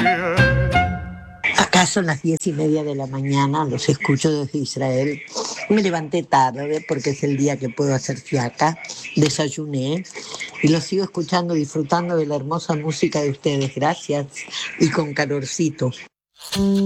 Acá son las 10:30 de la mañana, los escucho desde Israel. Me levanté tarde porque es el día que puedo hacer fiaca. Desayuné y los sigo escuchando, disfrutando de la hermosa música de ustedes. Gracias y con calorcito.